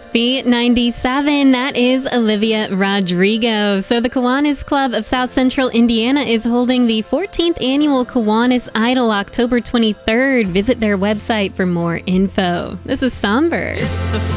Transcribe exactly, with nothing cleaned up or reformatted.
B ninety-seven, that is Olivia Rodrigo. So the Kiwanis Club of South Central Indiana is holding the fourteenth annual Kiwanis Idol October twenty-third. Visit their website for more info. This is Somber. It's the